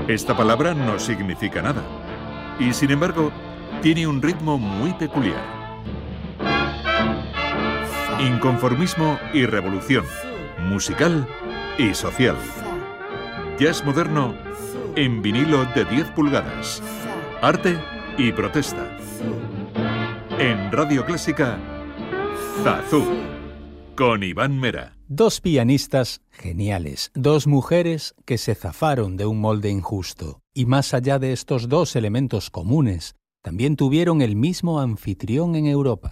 Esta palabra no significa nada y, sin embargo, tiene un ritmo muy peculiar. Inconformismo y revolución, musical y social. Jazz moderno en vinilo de 10 pulgadas. Arte y protesta. En Radio Clásica, Zazú, con Iván Mera. Dos pianistas geniales, dos mujeres que se zafaron de un molde injusto. Y más allá de estos dos elementos comunes, también tuvieron el mismo anfitrión en Europa.